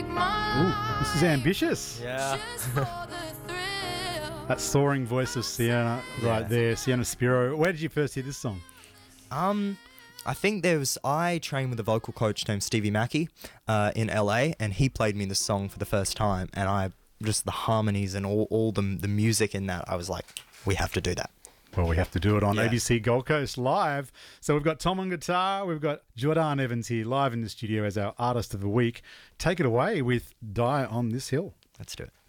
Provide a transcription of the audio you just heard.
Ooh, this is ambitious. Yeah. That soaring voice of Sienna right there, Sienna Spiro. Where did you first hear this song? I think I trained with a vocal coach named Stevie Mackey in LA, and he played me the song for the first time, and just the harmonies and all the music in that, I was like, we have to do that. Well, we have to do it on ABC Gold Coast live. So we've got Tom on guitar, we've got Jordan Evans here live in the studio as our Artist of the Week. Take it away with Die on This Hill. Let's do it.